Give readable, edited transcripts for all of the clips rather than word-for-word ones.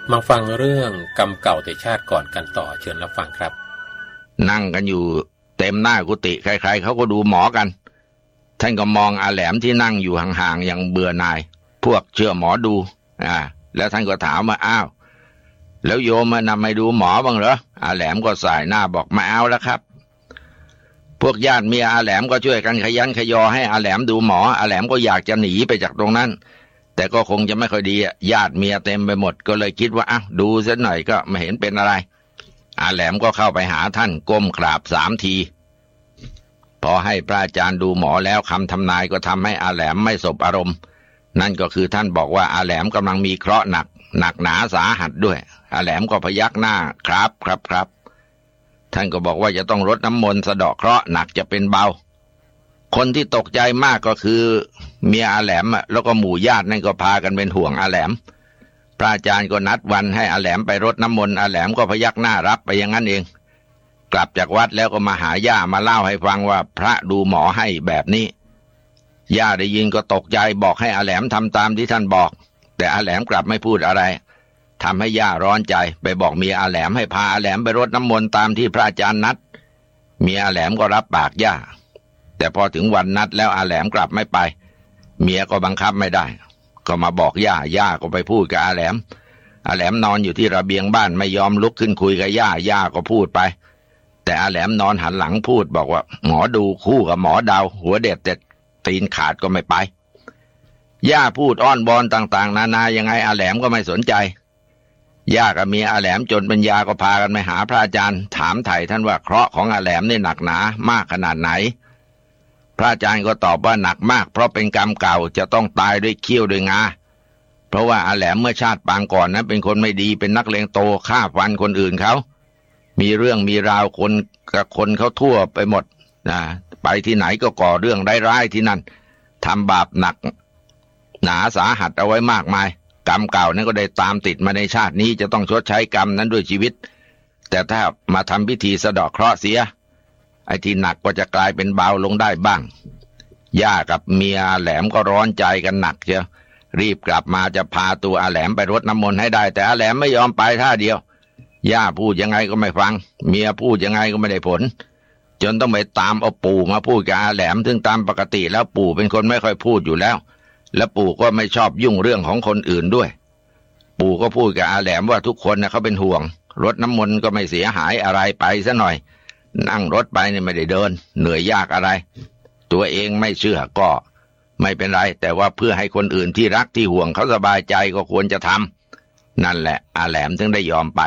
มาฟังเรื่องกรรมเก่าแต่ชาติก่อนกันต่อเชิญรับฟังครับนั่งกันอยู่เต็มหน้ากุฏิใครๆเขาก็ดูหมอกันท่านก็มองอาแหลมที่นั่งอยู่ห่างๆอย่างเบื่อหน่ายพวกเชื่อหมอดูแล้วท่านก็ถามว่าอ้าวแล้วโยมมานำไปดูหมอบ้างเหรออาแหลมก็สายหน้าบอกไม่เอาแล้วครับพวกญาติเมียอาแหลมก็ช่วยกันขยันขยอให้อาแหลมดูหมออาแหลมก็อยากจะหนีไปจากตรงนั้นแต่ก็คงจะไม่ค่อยดีญาติเมียเต็มไปหมดก็เลยคิดว่าดูสักหน่อยก็ไม่เห็นเป็นอะไรอาแหลมก็เข้าไปหาท่านก้มกราบ3 ทีพอให้พระอาจารย์ดูหมอแล้วคำทำนายก็ทำให้อาแหลมไม่สบอารมณ์นั่นก็คือท่านบอกว่าอาแหลมกำลังมีเคราะห์หนักหนาสาหัสด้วยอาแหลมก็พยักหน้าครับท่านก็บอกว่าจะต้องรดน้ำมนต์สะเดาะเคราะห์หนักจะเป็นเบาคนที่ตกใจมากก็คือเมียอาแหลมแล้วก็หมู่ญาตินั่นก็พากันเป็นห่วงอาแหลมพระอาจารย์ก็นัดวันให้อาแหลมไปรดน้ำมนต์อาแหลมก็พยักหน้ารับไปอย่างนั้นเองกลับจากวัดแล้วก็มาหาย่ามาเล่าให้ฟังว่าพระดูหมอให้แบบนี้ย่าได้ยินก็ตกใจบอกให้อาแหลมทำตามที่ท่านบอกแต่อาแหลมกลับไม่พูดอะไรทำให้ย่าร้อนใจไปบอกเมียอาแหลมให้พาอาแหลมไปรดน้ำมนต์ตามที่พระอาจารย์นัดเมียอาแหลมก็รับปากย่าแต่พอถึงวันนัดแล้วอาแหลมกลับไม่ไปเมียก็บังคับไม่ได้ก็มาบอกย่าก็ไปพูดกับอาแหลมนอนอยู่ที่ระเบียงบ้านไม่ยอมลุกขึ้นคุยกับย่าก็พูดไปแต่อาแหลมนอนหันหลังพูดบอกว่าหมอดูคู่กับหมอดาวหัวเด็ดแต่ตีนขาดก็ไม่ไปย่าพูดอ้อนบอนต่างๆนานายังไงอาแหลมก็ไม่สนใจย่ากับเมียอาแหลมจนปัญญาก็พากันไปหาพระอาจารย์ถามไถ่ท่านว่าเคราะห์ของอาแหลมนี่หนักหนามากขนาดไหนพระอาจารย์ก็ตอบว่าหนักมากเพราะเป็นกรรมเก่าจะต้องตายด้วยเขี้ยวด้วยงาเพราะว่าอาแหลมเมื่อชาติปางก่อนนั้นเป็นคนไม่ดีเป็นนักเลงโตฆ่าฟันคนอื่นเขามีเรื่องมีราวคนกับคนเขาทั่วไปหมดไปที่ไหนก็ก่อเรื่องร้ายๆที่นั่นทำบาปหนักหนาสาหัสเอาไว้มากมายกรรมเก่านั้นก็ได้ตามติดมาในชาตินี้จะต้องชดใช้กรรมนั้นด้วยชีวิตแต่ถ้ามาทำพิธีสะเดาะเคราะห์เสียไอ้ที่หนักก็จะกลายเป็นเบาลงได้บ้างย่ากับเมียอาแหลมก็ร้อนใจกันหนักเชียวรีบกลับมาจะพาตัวอาแหลมไปรดน้ำมนต์ให้ได้แต่อาแหลมไม่ยอมไปท่าเดียวย่าพูดยังไงก็ไม่ฟังเมียพูดยังไงก็ไม่ได้ผลจนต้องไปตามเอาปู่มาพูดกับอาแหลมซึ่งตามปกติแล้วปู่เป็นคนไม่ค่อยพูดอยู่แล้วและปู่ก็ไม่ชอบยุ่งเรื่องของคนอื่นด้วยปู่ก็พูดกับอาแหลมว่าทุกคนเขาเป็นห่วงรดน้ำมนต์ก็ไม่เสียหายอะไรไปซะหน่อยนั่งรถไปเนี่ยไม่ได้เดินเหนื่อยยากอะไรตัวเองไม่เชื่อก็ไม่เป็นไรแต่ว่าเพื่อให้คนอื่นที่รักที่ห่วงเขาสบายใจก็ควรจะทำนั่นแหละอาแหลมถึงได้ยอมไป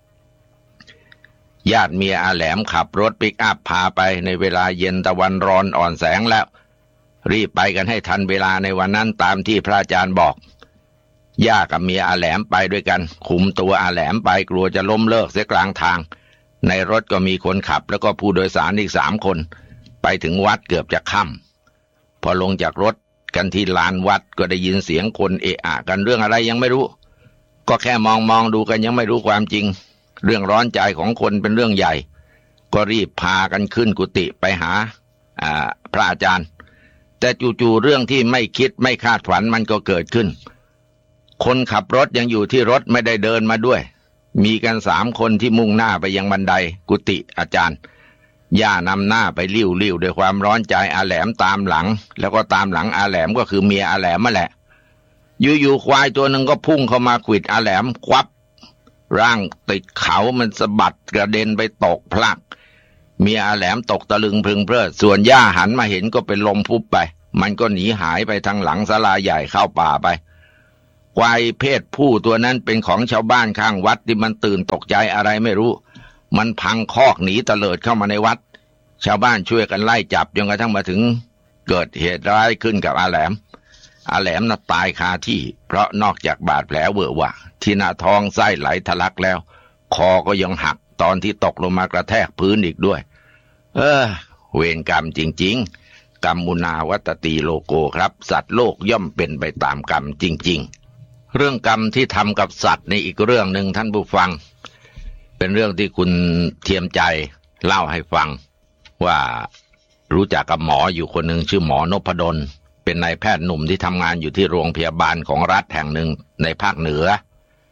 ญาติเมียอาแหลมขับรถปิกอัพพาไปในเวลาเย็นตะวันร้อนอ่อนแสงแล้วรีบไปกันให้ทันเวลาในวันนั้นตามที่พระอาจารย์บอกย่ากับเมียอาแหลมไปด้วยกันคุมตัวอาแหลมไปกลัวจะล้มเลิกเสียกลางทางในรถก็มีคนขับแล้วก็ผู้โดยสารอีก3 คนไปถึงวัดเกือบจะค่ำพอลงจากรถกันที่ลานวัดก็ได้ยินเสียงคนเอะอะกันเรื่องอะไรยังไม่รู้ก็แค่มองดูกันยังไม่รู้ความจริงเรื่องร้อนใจของคนเป็นเรื่องใหญ่ก็รีบพากันขึ้นกุฏิไปหาพระอาจารย์แต่จู่ๆเรื่องที่ไม่คิดไม่คาดฝันมันก็เกิดขึ้นคนขับรถยังอยู่ที่รถไม่ได้เดินมาด้วยมีกัน3 คนที่มุ่งหน้าไปยังบันไดกุฏิอาจารย์ย่านำหน้าไปลิ้วด้วยความร้อนใจอาแหลมตามหลังแล้วก็ตามหลังอาแหลมก็คือเมียอาแหลมนั่นแหละอยู่ควายตัวหนึ่งก็พุ่งเข้ามาขวิดอาแหลมควับร่างติดเขามันสะบัดกระเด็นไปตกพลักเมียอาแหลมตกตะลึงพึงเพลิดส่วนย่าหันมาเห็นก็เป็นลมพุบไปมันก็หนีหายไปทางหลังศาลาใหญ่เข้าป่าไปควายเพศผู้ตัวนั้นเป็นของชาวบ้านข้างวัดที่มันตื่นตกใจอะไรไม่รู้มันพังคอกหนีเตลิดเข้ามาในวัดชาวบ้านช่วยกันไล่จับจนกระทั่งมาถึงเกิดเหตุร้ายขึ้นกับอาแหลมน่ะตายคาที่เพราะนอกจากบาดแผลเวอะหวะที่หน้าท้องไส้ไหลทะลักแล้วคอก็ยังหักตอนที่ตกลงมากระแทกพื้นอีกด้วยเวรกรรมจริงๆกรรมมุนาวัตติโลโกครับสัตว์โลกย่อมเป็นไปตามกรรมจริงๆเรื่องกรรมที่ทำกับสัตว์ในอีกเรื่องหนึ่งท่านผู้ฟังเป็นเรื่องที่คุณเทียมใจเล่าให้ฟังว่ารู้จักกับหมออยู่คนหนึ่งชื่อหมอนพดลเป็นนายแพทย์หนุ่มที่ทำงานอยู่ที่โรงพยาบาลของรัฐแห่งหนึ่งในภาคเหนือค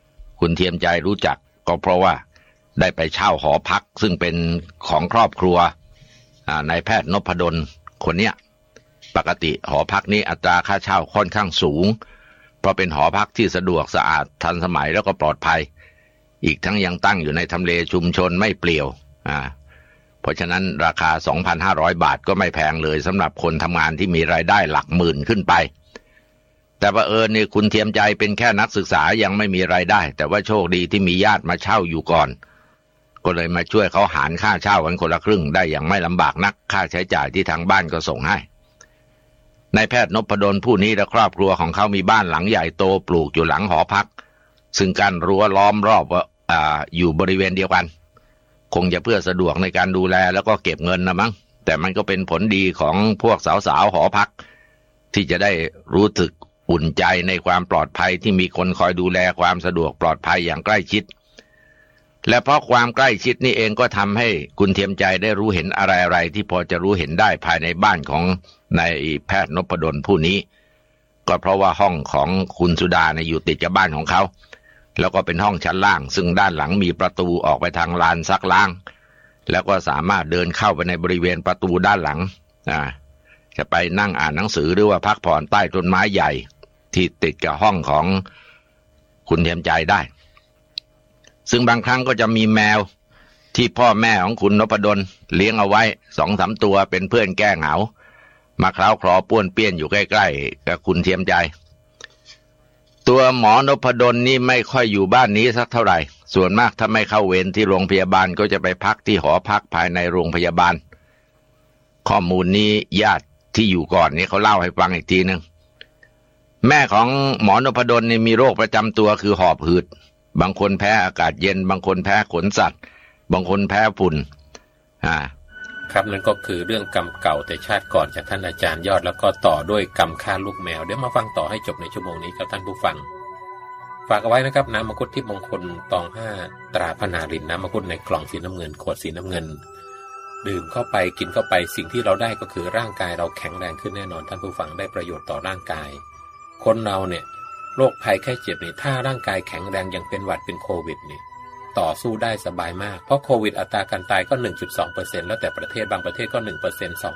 คุณเทียมใจรู้จักก็เพราะว่าได้ไปเช่าหอพักซึ่งเป็นของครอบครัวนายแพทย์นพดลคนเนี้ยปกติหอพักนี้อัตราค่าเช่าค่อนข้างสูงเพราะเป็นหอพักที่สะดวกสะอาดทันสมัยแล้วก็ปลอดภัยอีกทั้งยังตั้งอยู่ในทำเลชุมชนไม่เปลี่ยวเพราะฉะนั้นราคา 2,500 บาทก็ไม่แพงเลยสำหรับคนทำงานที่มีรายได้หลักหมื่นขึ้นไปแต่ว่านี่คุณเทียมใจเป็นแค่นักศึกษายังไม่มีรายได้แต่ว่าโชคดีที่มีญาติมาเช่าอยู่ก่อนก็เลยมาช่วยเขาหารค่าเช่ากันคนละครึ่งได้อย่างไม่ลำบากนักค่าใช้จ่ายที่ทางบ้านก็ส่งให้นายแพทย์นพดลผู้นี้และครอบครัวของเขามีบ้านหลังใหญ่โตปลูกอยู่หลังหอพักซึ่งกั้นรั้วล้อมรอบอยู่บริเวณเดียวกันคงจะเพื่อสะดวกในการดูแลแล้วก็เก็บเงินนะมั้งแต่มันก็เป็นผลดีของพวกสาวๆหอพักที่จะได้รู้สึกอุ่นใจในความปลอดภัยที่มีคนคอยดูแลความสะดวกปลอดภัยอย่างใกล้ชิดและเพราะความใกล้ชิดนี่เองก็ทำให้คุณเทียมใจได้รู้เห็นอะไรๆที่พอจะรู้เห็นได้ภายในบ้านของนายแพทย์นพดลผู้นี้ก็เพราะว่าห้องของคุณสุดาเนี่ยอยู่ติดกับบ้านของเขาแล้วก็เป็นห้องชั้นล่างซึ่งด้านหลังมีประตูออกไปทางลานซักล้างแล้วก็สามารถเดินเข้าไปในบริเวณประตูด้านหลังจะไปนั่งอ่านหนังสือหรือว่าพักผ่อนใต้ต้นไม้ใหญ่ที่ติดกับห้องของคุณเทียมใจได้ซึ่งบางครั้งก็จะมีแมวที่พ่อแม่ของคุณนพดลเลี้ยงเอาไว้ 2-3 ตัวเป็นเพื่อนแก้เหงามาเคล้าคลอป้วนเปี้ยนอยู่ใกล้ๆกับคุณเทียมใจตัวหมอนพดลนี่ไม่ค่อยอยู่บ้านนี้สักเท่าไหร่ส่วนมากถ้าไม่เข้าเวรที่โรงพยาบาลก็จะไปพักที่หอพักภายในโรงพยาบาลข้อมูลนี้ญาติที่อยู่ก่อนนี้เขาเล่าให้ฟังอีกทีนึงแม่ของหมอนพดลนี่มีโรคประจำตัวคือหอบหืดบางคนแพ้อากาศเย็นบางคนแพ้ขนสัตว์บางคนแพ้ฝุ่นครับนั่นก็คือเรื่องกรรมเก่าแต่ชาติก่อนจากท่านอาจารย์ยอดแล้วก็ต่อด้วยกรรมฆ่าลูกแมวเดี๋ยวมาฟังต่อให้จบในชั่วโมงนี้ครับท่านผู้ฟังฝากเอาไว้นะครับน้ำมังคุดทิพย์มงคลตอง5ตราพนารินน้ำมังคุดในกล่องสีน้ำเงินขวดสีน้ำเงินดื่มเข้าไปกินเข้าไปสิ่งที่เราได้ก็คือร่างกายเราแข็งแรงขึ้นแน่นอนท่านผู้ฟังได้ประโยชน์ต่อร่างกายคนเราเนี่ยโรคภัยไข้เจ็บนี่ถ้าร่างกายแข็งแรงยังเป็นหวัดเป็นโควิดนี่ต่อสู้ได้สบายมากเพราะโควิดอัตราการตายก็ 1.2% แล้วแต่ประเทศบางประเทศก็ 1%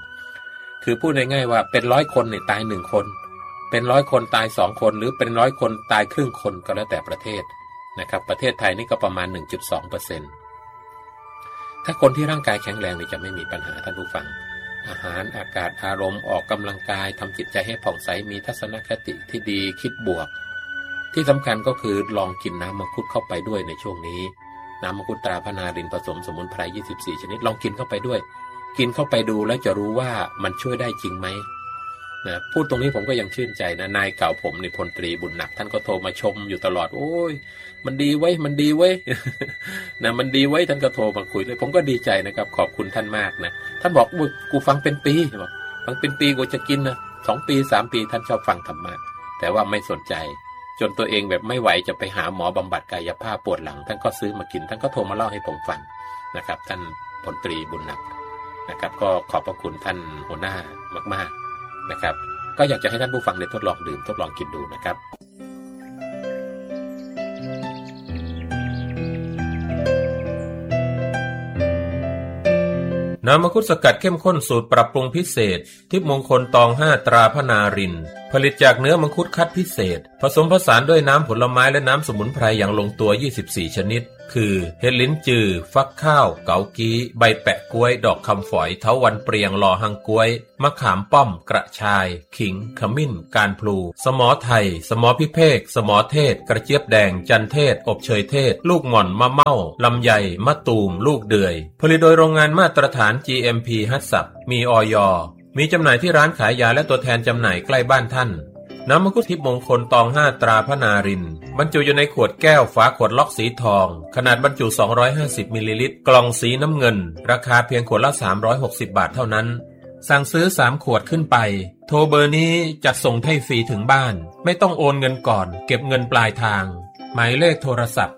2% คือพูดง่ายๆว่าเป็น100คนเนี่ยตาย1คนเป็น100คนตาย2คนหรือเป็น100คนตายครึ่งคนก็แล้วแต่ประเทศนะครับประเทศไทยนี่ก็ประมาณ 1.2% ถ้าคนที่ร่างกายแข็งแรงนี่จะไม่มีปัญหาท่านผู้ฟังอาหารอากาศอารมณ์ออกกำลังกายทำจิตใจให้ผ่องใสมีทัศนคติที่ดีคิดบวกที่สำคัญก็คือลองกินน้ำมังคุดเข้าไปด้วยในช่วงนี้น้ำมังคุดตราพนารินผสมสมุนไพร24ชนิดลองกินเข้าไปด้วยกินเข้าไปดูแล้วจะรู้ว่ามันช่วยได้จริงไหมนะพูดตรงนี้ผมก็ยังชื่นใจนะนายเก่าผมในพลตรีบุญหนักท่านก็โทรมาชมอยู่ตลอดโอ้ยมันดีไว้มันดีไว้ นะมันดีไว้ท่านก็โทรมาคุยเลยผมก็ดีใจนะครับขอบคุณท่านมากนะท่านบอกกูฟังเป็นปีบอกฟังเป็นปีกูจะกินนะ2 ปี 3 ปีท่านชอบฟังธรรมะแต่ว่าไม่สนใจจนตัวเองแบบไม่ไหวจะไปหาหมอบำบัดกายภาพปวดหลังท่านก็ซื้อมากินท่านก็โทรมาเล่าให้ผมฟังนะครับท่านพลตรีบุญหนักนะครับก็ขอบพระคุณท่านหัวหน้ามากๆนะครับก็อยากจะให้ท่านผู้ฟังได้ทดลองดื่มทดลองกินดูนะครับน้ำมังคุดสกัดเข้มข้นสูตรปรับปรุงพิเศษทิพย์มงคลตอง5ตราพนารินผลิตจากเนื้อมังคุดคัดพิเศษผสมผสานด้วยน้ำผลไม้และน้ำสมุนไพรอย่างลงตัว24ชนิดคือเห็ดลิ้นจือฟักข้าวเกากี้ใบแปะกล้วยดอกคำฝอยเถาวัลย์เปรียงลอหังกล้วยมะขามป้อมกระชายขิงขมิ้นการพลูสมอไทยสมอพิเภกสมอเทศกระเจี๊ยบแดงจันเทศอบเชยเทศลูกหม่อนมะเม่าลำไยมะตูมลูกเดือยผลิตโดยโรงงานมาตรฐาน GMP ฮัตสับมีอย.มีจำหน่ายที่ร้านขายยาและตัวแทนจำหน่ายใกล้บ้านท่านน้ำมังคุดทิพย์มงคลตอง5ตราพนารินบรรจุอยู่ในขวดแก้วฝาขวดล็อกสีทองขนาดบรรจุ250มิลลิลิตรกล่องสีน้ำเงินราคาเพียงขวดละ360บาทเท่านั้นสั่งซื้อ3ขวดขึ้นไปโทรเบอร์นี้จัดส่งให้ฟรีถึงบ้านไม่ต้องโอนเงินก่อนเก็บเงินปลายทางหมายเลขโทรศัพท์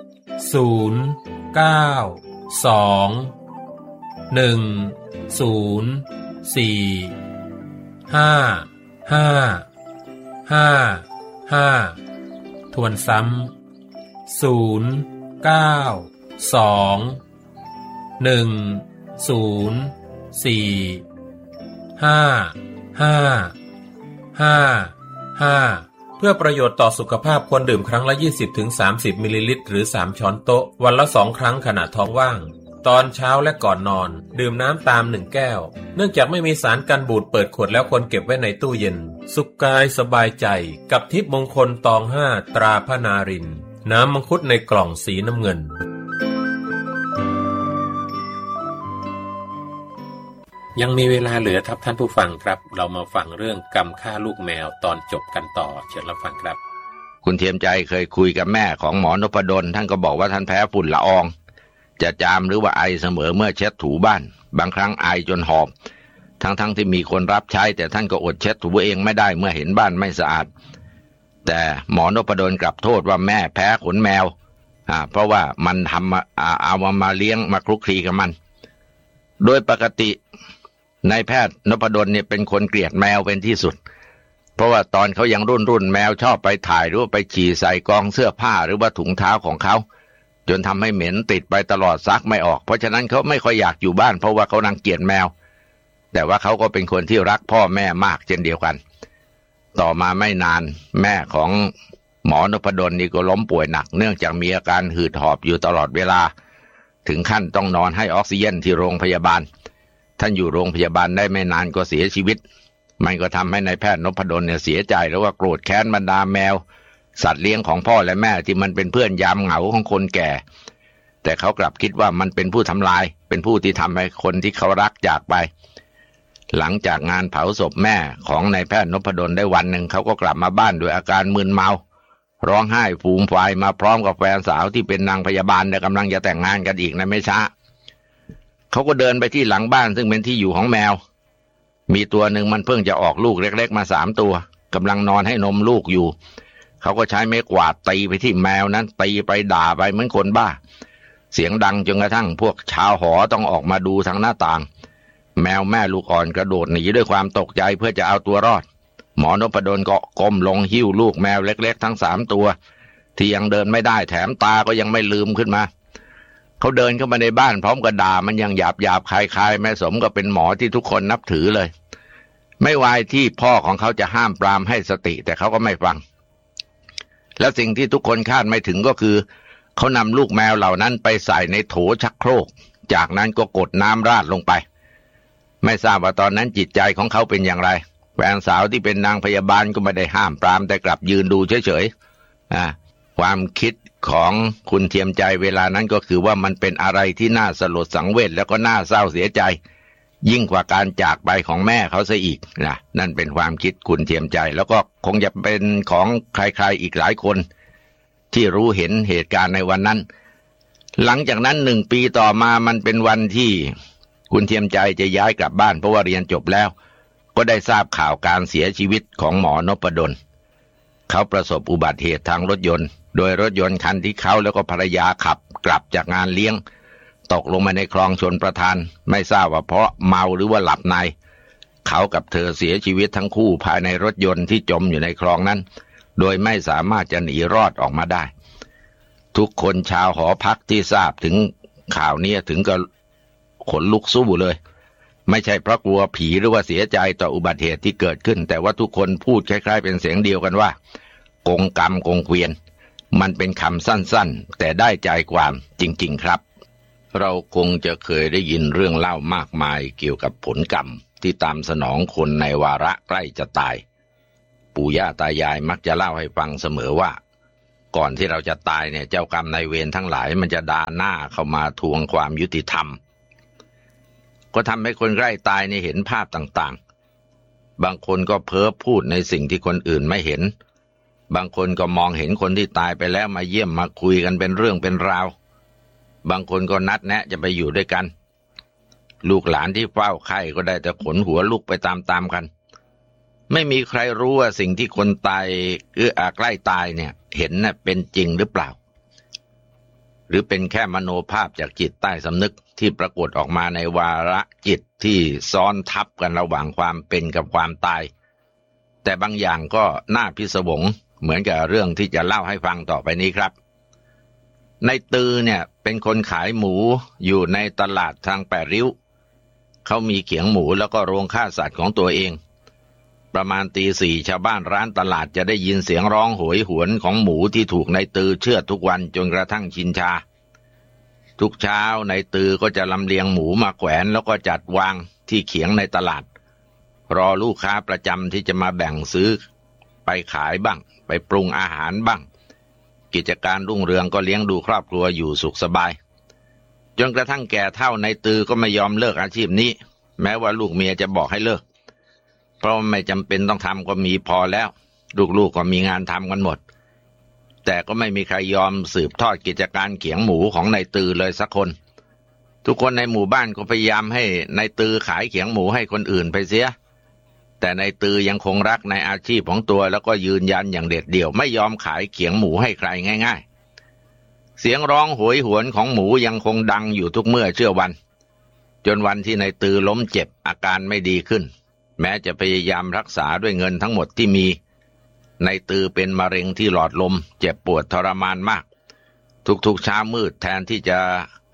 0 9 2 1 0 4 5 5 5 5ทวนซ้เพื่อประโยชน์ต่อสุขภาพควรดื่มครั้งละ 20-30 มิลลิลิตรหรือ3ช้อนโต๊ะวันละ2ครั้งขณะท้องว่างตอนเช้าและก่อนนอนดื่มน้ำตาม1แก้วเนื่องจากไม่มีสารกันบูดเปิดขวดแล้วควรเก็บไว้ในตู้เย็นสุขกายสบายใจกับทิพย์มงคลตอง5ตราพระนารินทร์น้ำมังคุดในกล่องสีน้ำเงินยังมีเวลาเหลือครับท่านผู้ฟังครับเรามาฟังเรื่องกรรมฆ่าลูกแมวตอนจบกันต่อเชิญรับฟังครับคุณเทียมใจเคยคุยกับแม่ของหมอนพดลท่านก็บอกว่าท่านแพ้ฝุ่นละอองจะจามหรือว่าไอเสมอเมื่อเช็ดถูบ้านบางครั้งไอจนหอบทั้งที่มีคนรับใช้แต่ท่านก็อดเช็ดถูเองไม่ได้เมื่อเห็นบ้านไม่สะอาดแต่หมอนพดลกลับโทษว่าแม่แพ้ขนแมวเพราะว่ามันทำเอามาเลี้ยงมาคลุกคลีกับมันโดยปกตินายแพทย์นพดลเนี่ยเป็นคนเกลียดแมวเป็นที่สุดเพราะว่าตอนเขายังรุ่นแมวชอบไปถ่ายหรือว่าไปฉี่ใส่กองเสื้อผ้าหรือว่าถุงเท้าของเขาจนทำให้เหม็นติดไปตลอดซักไม่ออกเพราะฉะนั้นเขาไม่ค่อยอยากอยู่บ้านเพราะว่าเขารังเกียจแมวแต่ว่าเขาก็เป็นคนที่รักพ่อแม่มากเช่นเดียวกันต่อมาไม่นานแม่ของหมอนพดลนี่ก็ล้มป่วยหนักเนื่องจากมีอาการหืดหอบอยู่ตลอดเวลาถึงขั้นต้องนอนให้ออกซิเจนที่โรงพยาบาลท่านอยู่โรงพยาบาลได้ไม่นานก็เสียชีวิตมันก็ทำให้นายแพทย์นพดลเนี่ยเสียใจแล้วว่าโกรธแค้นบรรดาแมวสัตว์เลี้ยงของพ่อและแม่ที่มันเป็นเพื่อนยามเหงาของคนแก่แต่เขากลับคิดว่ามันเป็นผู้ทำลายเป็นผู้ที่ทำให้คนที่เขารักจากไปหลังจากงานเผาศพแม่ของนายแพทย์นพดลได้วันหนึ่งเขาก็กลับมาบ้านด้วยอาการมึนเมาร้องไห้ฟูมฟายมาพร้อมกับแฟนสาวที่เป็นนางพยาบาลและกำลังจะแต่งงานกันอีกในไม่ช้าเขาก็เดินไปที่หลังบ้านซึ่งเป็นที่อยู่ของแมวมีตัวหนึ่งมันเพิ่งจะออกลูกเล็กๆมา3 ตัวกำลังนอนให้นมลูกอยู่เขาก็ใช้ไม้กวาดตีไปที่แมวนั้นตีไปด่าไปเหมือนคนบ้าเสียงดังจนกระทั่งพวกชาวหอต้องออกมาดูทางหน้าต่างแมวแม่ลูกอ่อนกระโดดหนีด้วยความตกใจเพื่อจะเอาตัวรอดหมอนพดลก็ก้มลงหิ้วลูกแมวเล็กๆทั้ง3 ตัวที่ยังเดินไม่ได้แถมตาก็ยังไม่ลืมขึ้นมาเขาเดินเข้ามาในบ้านพร้อมกับด่ามันยังหยาบคายแม่สมก็เป็นหมอที่ทุกคนนับถือเลยไม่วายที่พ่อของเขาจะห้ามปรามให้สติแต่เขาก็ไม่ฟังและสิ่งที่ทุกคนคาดไม่ถึงก็คือเขานำลูกแมวเหล่านั้นไปใส่ในโถชักโครกจากนั้นก็กดน้ำราดลงไปไม่ทราบว่าตอนนั้นจิตใจของเขาเป็นอย่างไรแฟนสาวที่เป็นนางพยาบาลก็ไม่ได้ห้ามปรามแต่กลับยืนดูเฉยๆความคิดของคุณเทียมใจเวลานั้นก็คือว่ามันเป็นอะไรที่น่าสลดสังเวชแล้วก็น่าเศร้าเสียใจยิ่งกว่าการจากไปของแม่เขาซะอีกนะนั่นเป็นความคิดคุณเทียมใจแล้วก็คงจะเป็นของใครๆอีกหลายคนที่รู้เห็นเหตุการณ์ในวันนั้นหลังจากนั้น1 ปีต่อมามันเป็นวันที่คุณเทียมใจจะย้ายกลับบ้านเพราะว่าเรียนจบแล้วก็ได้ทราบข่าวการเสียชีวิตของหมอนพดลเขาประสบอุบัติเหตุทางรถยนต์โดยรถยนต์คันที่เขาแล้วก็ภรรยาขับกลับจากงานเลี้ยงตกลงมาในคลองชลประทานไม่ทราบว่าเพราะเมาหรือว่าหลับในเขากับเธอเสียชีวิตทั้งคู่ภายในรถยนต์ที่จมอยู่ในคลองนั้นโดยไม่สามารถจะหนีรอดออกมาได้ทุกคนชาวหอพักที่ทราบถึงข่าวนี้ถึงกับขนลุกสู้เลยไม่ใช่เพราะกลัวผีหรือว่าเสียใจต่ออุบัติเหตุที่เกิดขึ้นแต่ว่าทุกคนพูดคล้ายๆเป็นเสียงเดียวกันว่ากงกรรมกงเกวียนมันเป็นคำสั้นๆแต่ได้ใจความจริงๆครับเราคงจะเคยได้ยินเรื่องเล่ามากมายเกี่ยวกับผลกรรมที่ตามสนองคนในวาระใกล้จะตายปู่ย่าตายายมักจะเล่าให้ฟังเสมอว่าก่อนที่เราจะตายเนี่ยเจ้ากรรมนายเวรทั้งหลายมันจะด่าหน้าเข้ามาทวงความยุติธรรมก็ทำให้คนใกล้ตายในเห็นภาพต่างๆบางคนก็เพ้อพูดในสิ่งที่คนอื่นไม่เห็นบางคนก็มองเห็นคนที่ตายไปแล้วมาเยี่ยมมาคุยกันเป็นเรื่องเป็นราวบางคนก็นัดแนะจะไปอยู่ด้วยกันลูกหลานที่เฝ้าไข้ก็ได้แต่ขนหัวลุกไปตามๆกันไม่มีใครรู้ว่าสิ่งที่คนตายใกล้ตายเนี่ยเห็นน่ะเป็นจริงหรือเปล่าหรือเป็นแค่มโนภาพจากจิตใต้สำนึกที่ปรากฏออกมาในวาระจิตที่ซ้อนทับกันระหว่างความเป็นกับความตายแต่บางอย่างก็น่าพิศวงเหมือนกับเรื่องที่จะเล่าให้ฟังต่อไปนี้ครับในตือเนี่ยเป็นคนขายหมูอยู่ในตลาดทางแปดริ้วเขามีเขียงหมูแล้วก็โรงฆ่าสัตว์ของตัวเองประมาณตี 4ชาวบ้านร้านตลาดจะได้ยินเสียงร้องโหยหวนของหมูที่ถูกในตือเชือดทุกวันจนกระทั่งชินชาทุกเช้าในตือก็จะลำเลียงหมูมาแขวนแล้วก็จัดวางที่เขียงในตลาดรอลูกค้าประจำที่จะมาแบ่งซื้อไปขายบ้างไปปรุงอาหารบ้างกิจการรุ่งเรืองก็เลี้ยงดูครอบครัวอยู่สุขสบายจนกระทั่งแก่เฒ่าในตือก็ไม่ยอมเลิกอาชีพนี้แม้ว่าลูกเมียจะบอกให้เลิกเพราะไม่จำเป็นต้องทำก็มีพอแล้วลูกๆก็มีงานทำกันหมดแต่ก็ไม่มีใครยอมสืบทอดกิจการเขียงหมูของนายตือเลยสักคนทุกคนในหมู่บ้านก็พยายามให้นายตือขายเขียงหมูให้คนอื่นไปเสียแต่นายตือยังคงรักในอาชีพของตัวแล้วก็ยืนยันอย่างเด็ดเดี่ยวไม่ยอมขายเขียงหมูให้ใครง่ายๆเสียงร้องโหยหวนของหมูยังคงดังอยู่ทุกเมื่อเชื่อวันจนวันที่นายตือล้มเจ็บอาการไม่ดีขึ้นแม้จะพยายามรักษาด้วยเงินทั้งหมดที่มีนายตือเป็นมะเร็งที่หลอดลมเจ็บปวดทรมานมากทุกๆเช้ามืดแทนที่จะ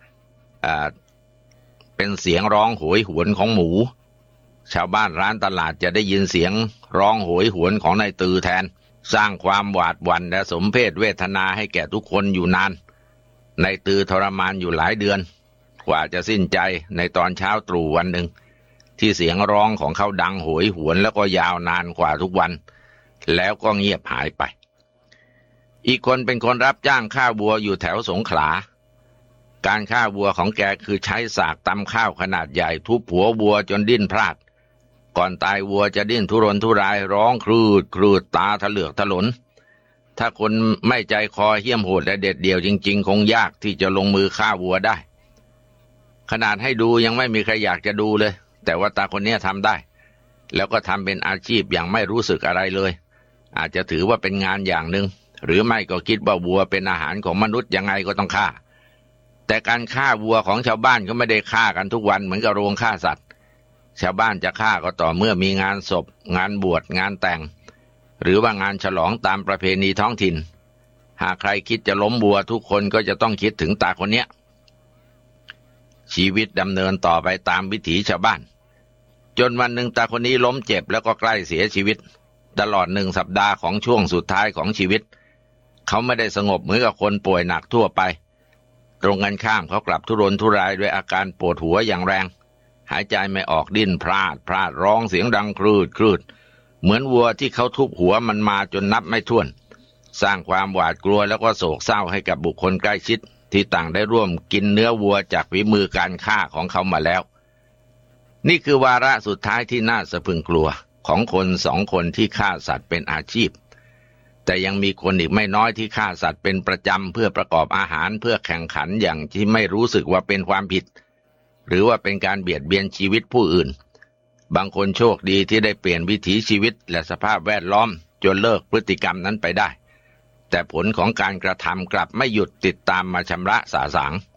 เป็นเสียงร้องโหยหวนของหมูชาวบ้านร้านตลาดจะได้ยินเสียงร้องโหยหวนของนายตือแทนสร้างความหวาดหวั่นและสมเพชเวทนาให้แก่ทุกคนอยู่นานนายตือทรมานอยู่หลายเดือนกว่าจะสิ้นใจในตอนเช้าตรู่วันหนึ่งที่เสียงร้องของเขาดังโหยหวนแล้วก็ยาวนานกว่าทุกวันแล้วก็เงียบหายไปอีกคนเป็นคนรับจ้างฆ่าวัวอยู่แถวสงขลาการฆ่าวัวของแกคือใช้สากตำข้าวขนาดใหญ่ทุบหัววัวจนดิ้นพลาดก่อนตายวัวจะดิ้นทุรนทุรายร้องครืดตาถลือกถลนถ้าคนไม่ใจคอเหี้ยมโหดและเด็ดเดี่ยวจริงๆคงยากที่จะลงมือฆ่าวัวได้ขนาดให้ดูยังไม่มีใครอยากจะดูเลยแต่ว่าตาคนนี้ทำได้แล้วก็ทำเป็นอาชีพอย่างไม่รู้สึกอะไรเลยอาจจะถือว่าเป็นงานอย่างหนึ่งหรือไม่ก็คิดว่าวัวเป็นอาหารของมนุษย์ยังไงก็ต้องฆ่าแต่การฆ่าวัวของชาวบ้านก็ไม่ได้ฆ่ากันทุกวันเหมือนกับโรงฆ่าสัตว์ชาวบ้านจะฆ่าก็ต่อเมื่อมีงานศพงานบวชงานแต่งหรือว่างานฉลองตามประเพณีท้องถิ่นหากใครคิดจะล้มวัวทุกคนก็จะต้องคิดถึงตาคนเนี้ยชีวิตดำเนินต่อไปตามวิถีชาวบ้านจนวันหนึ่งตาคนนี้ล้มเจ็บแล้วก็ใกล้เสียชีวิตตลอด1 สัปดาห์ของช่วงสุดท้ายของชีวิตเขาไม่ได้สงบเหมือนกับคนป่วยหนักทั่วไปตรงกันข้ามเขากลับทุรนทุรายด้วยอาการปวดหัวอย่างแรงหายใจไม่ออกดิ้นพลาดร้องเสียงดังครืดเหมือนวัวที่เขาทุบหัวมันมาจนนับไม่ถ้วนสร้างความหวาดกลัวแล้วก็โศกเศร้าให้กับบุคคลใกล้ชิดที่ต่างได้ร่วมกินเนื้อวัวจากฝีมือการฆ่าของเขามาแล้วนี่คือวาระสุดท้ายที่น่าสะพรึงกลัวของคน2 คนที่ฆ่าสัตว์เป็นอาชีพแต่ยังมีคนอีกไม่น้อยที่ฆ่าสัตว์เป็นประจำเพื่อประกอบอาหารเพื่อแข่งขันอย่างที่ไม่รู้สึกว่าเป็นความผิดหรือว่าเป็นการเบียดเบียนชีวิตผู้อื่นบางคนโชคดีที่ได้เปลี่ยนวิถีชีวิตและสภาพแวดล้อมจนเลิกพฤติกรรมนั้นไปได้แต่ผลของการกระทำกลับไม่หยุดติดตามมาชำระสาสาง